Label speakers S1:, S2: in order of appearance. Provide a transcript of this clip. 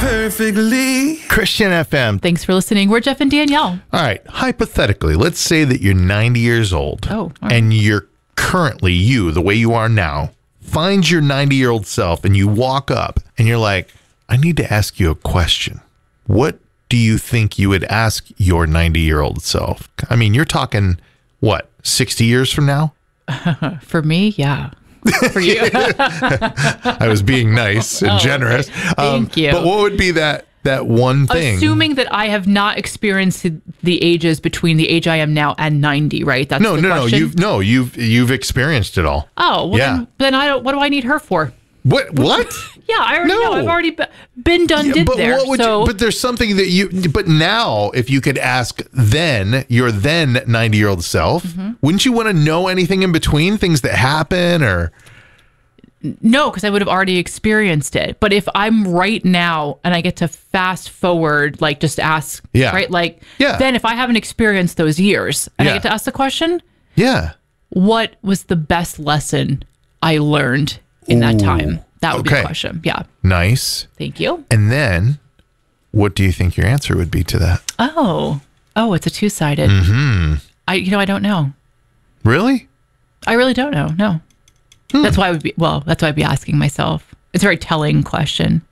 S1: perfectly.
S2: Christian FM.
S3: Thanks for listening. We're Jeff and Danielle.
S2: All right. Hypothetically, let's say that you're 90 years old.
S3: Oh, all right.
S2: And you're currently the way you are now, find your 90-year-old self and you walk up and you're like, I need to ask you a question. What do you think you would ask your 90-year-old self? I mean, you're talking, what, 60 years from now?
S3: For me, yeah. For you.
S2: I was being nice and generous.
S3: Okay. Thank you.
S2: But what would be that one thing?
S3: Assuming that I have not experienced the ages between the age I am now and 90, right? That's
S2: No.
S3: question?
S2: You've experienced it all.
S3: Oh, well,
S2: Yeah.
S3: then I don't. What do I need her for?
S2: What?
S3: Yeah, I already know. I've already been done, did
S2: but
S3: there.
S2: what would
S3: So,
S2: but there's something that but now, if you could ask your then 90-year-old self, wouldn't you want to know anything in between, things that happen or?
S3: no, because I would have already experienced it. But if I'm right now and I get to fast forward, like just ask, right? Like, then if I haven't experienced those years and I get to ask the question, what was the best lesson I learned in that time? That would be the question. Yeah.
S2: Nice.
S3: Thank you.
S2: And then what do you think your answer would be to that?
S3: Oh, it's a two-sided. I don't know.
S2: Really?
S3: I really don't know. No. That's why I'd be asking myself. It's a very telling question.